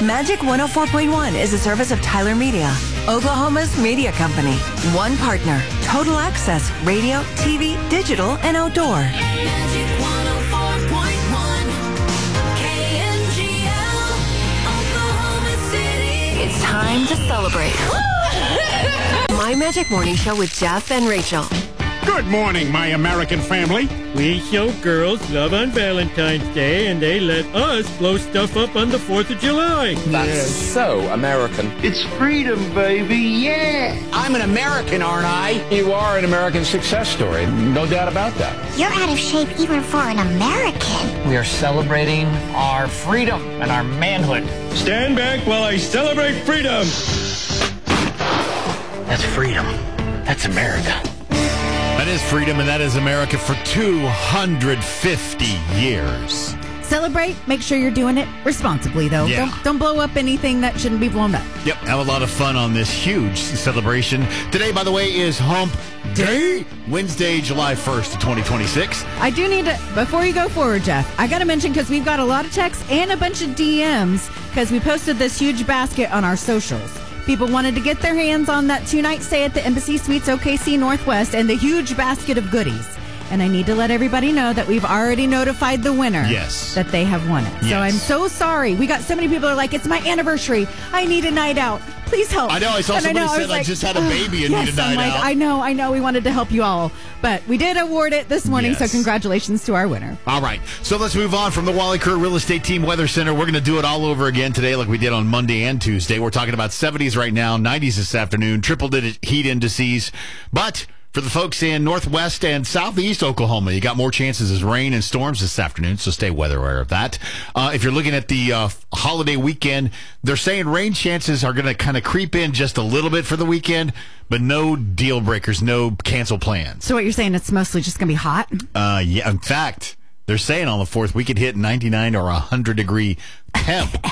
Magic 104.1 is a service of Tyler Media, Oklahoma's media company. One partner, Total Access, radio, TV, digital, and outdoor. Magic 104.1 KNGL, Oklahoma City. It's time to celebrate. My Magic Morning Show with Jeff and Rachel. Good morning, my American family. We show girls love on Valentine's Day, and they let us blow stuff up on the 4th of July. That's so American. It's freedom, baby, yeah! I'm an American, aren't I? You are an American success story, no doubt about that. You're out of shape even for an American. We are celebrating our freedom and our manhood. Stand back while I celebrate freedom. That's freedom. That's America. That is freedom, and that is America for 250 years. Celebrate. Make sure you're doing it responsibly, though. Yeah. Don't blow up anything that shouldn't be blown up. Yep, have a lot of fun on this huge celebration. Today, by the way, is Hump Day, Wednesday, July 1st, 2026. I do need to, before you go forward, Jeff, I got to mention, because we've got a lot of texts and a bunch of DMs, because we posted this huge basket on our socials. People wanted to get their hands on that 2-night stay at the Embassy Suites OKC Northwest and the huge basket of goodies. And I need to let everybody know that we've already notified the winner. Yes. That they have won it. Yes. So I'm so sorry. We got so many people are like, it's my anniversary. I need a night out. Please help. I know. I saw somebody said I just had a baby and need a night out. I know. We wanted to help you all. But we did award it this morning, so congratulations to our winner. All right. So let's move on from the Wally Kerr Real Estate Team Weather Center. We're going to do it all over again today like we did on Monday and Tuesday. We're talking about 70s right now, 90s this afternoon, triple-digit heat indices. But for the folks in northwest and southeast Oklahoma, you got more chances of rain and storms this afternoon, so stay weather aware of that. If you're looking at the holiday weekend, they're saying rain chances are going to kind of creep in just a little bit for the weekend, but no deal breakers, no cancel plans. So what you're saying, it's mostly just going to be hot? Yeah. In fact, they're saying on the 4th we could hit 99 or 100 degree temp